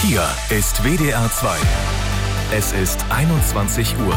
Hier ist WDR 2. Es ist 21 Uhr.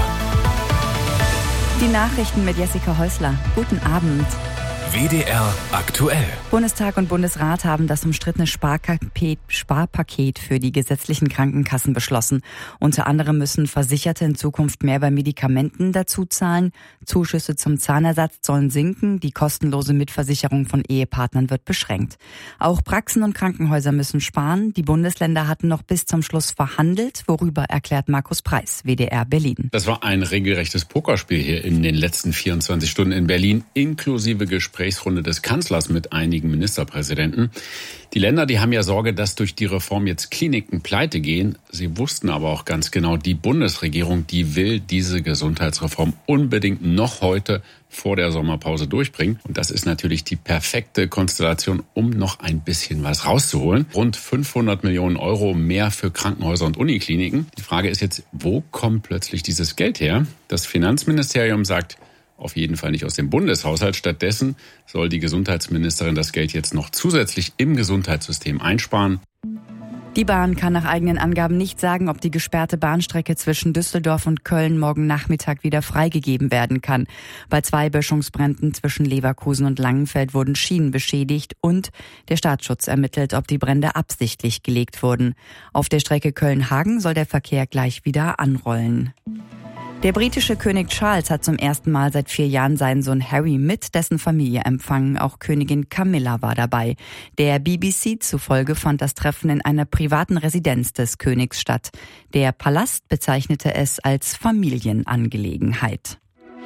Die Nachrichten mit Jessica Häusler. Guten Abend. WDR aktuell. Bundestag und Bundesrat haben das umstrittene Sparpaket für die gesetzlichen Krankenkassen beschlossen. Unter anderem müssen Versicherte in Zukunft mehr bei Medikamenten dazu zahlen. Zuschüsse zum Zahnersatz sollen sinken. Die kostenlose Mitversicherung von Ehepartnern wird beschränkt. Auch Praxen und Krankenhäuser müssen sparen. Die Bundesländer hatten noch bis zum Schluss verhandelt. Worüber erklärt Markus Preis, WDR Berlin. Das war ein regelrechtes Pokerspiel hier in den letzten 24 Stunden in Berlin, inklusive Gesprächsrunde des Kanzlers mit einigen Ministerpräsidenten. Die Länder, die haben ja Sorge, dass durch die Reform jetzt Kliniken pleite gehen. Sie wussten aber auch ganz genau, die Bundesregierung, die will diese Gesundheitsreform unbedingt noch heute vor der Sommerpause durchbringen. Und das ist natürlich die perfekte Konstellation, um noch ein bisschen was rauszuholen. Rund 500 Millionen Euro mehr für Krankenhäuser und Unikliniken. Die Frage ist jetzt, wo kommt plötzlich dieses Geld her? Das Finanzministerium sagt, auf jeden Fall nicht aus dem Bundeshaushalt. Stattdessen soll die Gesundheitsministerin das Geld jetzt noch zusätzlich im Gesundheitssystem einsparen. Die Bahn kann nach eigenen Angaben nicht sagen, ob die gesperrte Bahnstrecke zwischen Düsseldorf und Köln morgen Nachmittag wieder freigegeben werden kann. Bei 2 Böschungsbränden zwischen Leverkusen und Langenfeld wurden Schienen beschädigt und der Staatsschutz ermittelt, ob die Brände absichtlich gelegt wurden. Auf der Strecke Köln-Hagen soll der Verkehr gleich wieder anrollen. Der britische König Charles hat zum ersten Mal seit 4 Jahren seinen Sohn Harry mit dessen Familie empfangen. Auch Königin Camilla war dabei. Der BBC zufolge fand das Treffen in einer privaten Residenz des Königs statt. Der Palast bezeichnete es als Familienangelegenheit.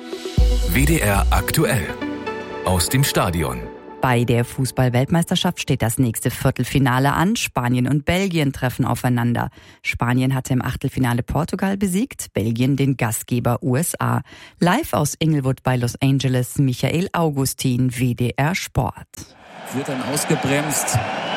WDR aktuell. Aus dem Stadion. Bei der Fußball-Weltmeisterschaft steht das nächste Viertelfinale an. Spanien und Belgien treffen aufeinander. Spanien hatte im Achtelfinale Portugal besiegt, Belgien den Gastgeber USA. Live aus Inglewood bei Los Angeles, Michael Augustin, WDR Sport. Wird dann ausgebremst.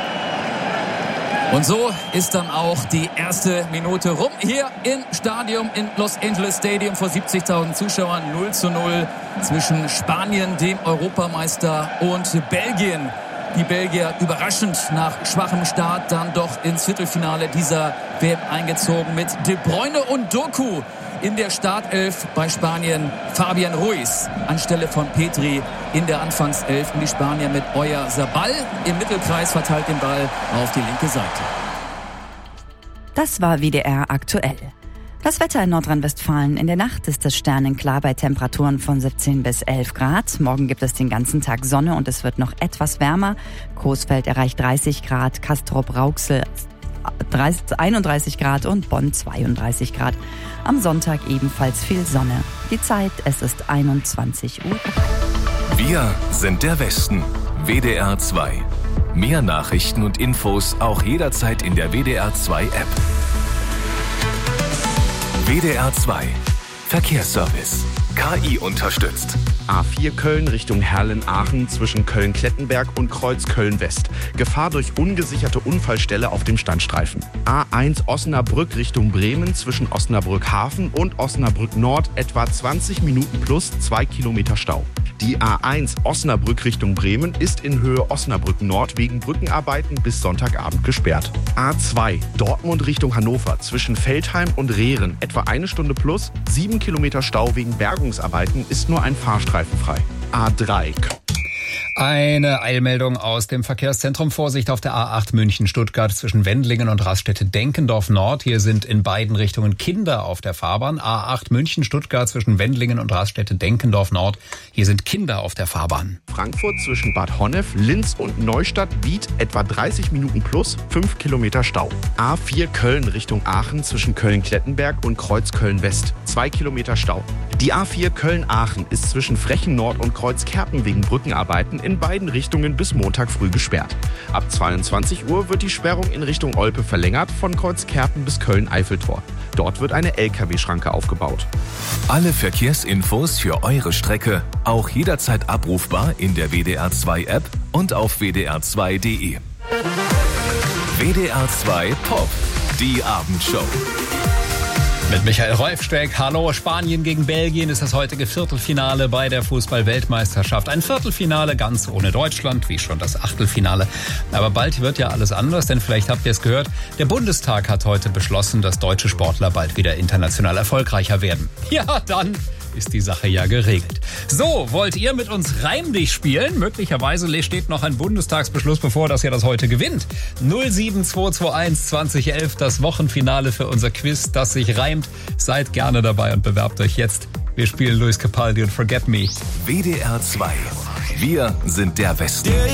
Und so ist dann auch die erste Minute rum. Hier im Stadion in Los Angeles Stadium vor 70.000 Zuschauern. 0:0 zwischen Spanien, dem Europameister, und Belgien. Die Belgier überraschend nach schwachem Start dann doch ins Viertelfinale dieser WM eingezogen mit De Bruyne und Doku in der Startelf. Bei Spanien Fabian Ruiz anstelle von Petri in der Anfangself. Und die Spanier mit Oyarzabal im Mittelkreis verteilt den Ball auf die linke Seite. Das war WDR aktuell. Das Wetter in Nordrhein-Westfalen. In der Nacht ist es sternenklar bei Temperaturen von 17 bis 11 Grad. Morgen gibt es den ganzen Tag Sonne und es wird noch etwas wärmer. Coesfeld erreicht 30 Grad, Castrop-Rauxel 31 Grad und Bonn 32 Grad. Am Sonntag ebenfalls viel Sonne. Die Zeit, es ist 21 Uhr. Wir sind der Westen. WDR 2. Mehr Nachrichten und Infos auch jederzeit in der WDR 2 App. WDR 2. Verkehrsservice. KI unterstützt. A4 Köln Richtung Herrlen-Aachen zwischen Köln-Klettenberg und Kreuz Köln-West. Gefahr durch ungesicherte Unfallstelle auf dem Standstreifen. A1 Osnabrück Richtung Bremen zwischen Osnabrück-Hafen und Osnabrück-Nord etwa 20 Minuten plus 2 Kilometer Stau. Die A1 Osnabrück Richtung Bremen ist in Höhe Osnabrück-Nord wegen Brückenarbeiten bis Sonntagabend gesperrt. A2 Dortmund Richtung Hannover zwischen Veltheim und Rehren etwa 1 Stunde plus 7 Kilometer Stau wegen Bergungsarbeiten ist nur ein Fahrstreifen frei. A3 Eine Eilmeldung aus dem Verkehrszentrum. Vorsicht auf der A8 München-Stuttgart zwischen Wendlingen und Raststätte-Denkendorf Nord. Hier sind in beiden Richtungen Kinder auf der Fahrbahn. A8 München-Stuttgart zwischen Wendlingen und Raststätte-Denkendorf Nord. Hier sind Kinder auf der Fahrbahn. Frankfurt zwischen Bad Honnef, Linz und Neustadt Biet etwa 30 Minuten plus 5 Kilometer Stau. A4 Köln Richtung Aachen zwischen Köln-Klettenberg und Kreuz Köln-West 2 Kilometer Stau. Die A4 Köln-Aachen ist zwischen Frechen Nord und Kreuz Kerpen wegen Brückenarbeiten in beiden Richtungen bis Montag früh gesperrt. Ab 22 Uhr wird die Sperrung in Richtung Olpe verlängert von Kreuz Kerpen bis Köln-Eiffeltor. Dort wird eine LKW-Schranke aufgebaut. Alle Verkehrsinfos für eure Strecke auch jederzeit abrufbar in der WDR 2 App und auf wdr2.de. WDR 2 Pop, die Abendshow. Mit Michael Rolfsteck. Hallo, Spanien gegen Belgien ist das heutige Viertelfinale bei der Fußball-Weltmeisterschaft. Ein Viertelfinale ganz ohne Deutschland, wie schon das Achtelfinale. Aber bald wird ja alles anders, denn vielleicht habt ihr es gehört, der Bundestag hat heute beschlossen, dass deutsche Sportler bald wieder international erfolgreicher werden. Ja, dann ist die Sache ja geregelt. So, wollt ihr mit uns Reim dich spielen? Möglicherweise steht noch ein Bundestagsbeschluss bevor, dass ihr das heute gewinnt. 07221 2011, das Wochenfinale für unser Quiz, das sich reimt. Seid gerne dabei und bewerbt euch jetzt. Wir spielen Luis Capaldi und Forget Me. WDR 2. Wir sind der Westen.